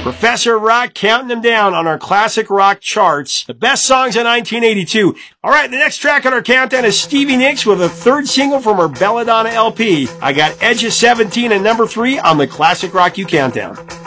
Professor Rock counting them down on our classic rock charts. The best songs of 1982. All right, the next track on our countdown is Stevie Nicks with a third single from her Belladonna LP. I got Edge of 17 and number 3 on the Classic Rock You Countdown.